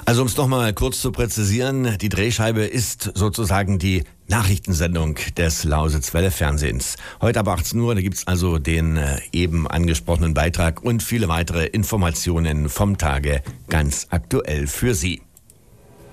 Also um es nochmal kurz zu präzisieren, die Drehscheibe ist sozusagen die Nachrichtensendung des Lausitz-Welle Fernsehens. Heute ab 18 Uhr, da gibt's also den eben angesprochenen Beitrag und viele weitere Informationen vom Tage ganz aktuell für Sie.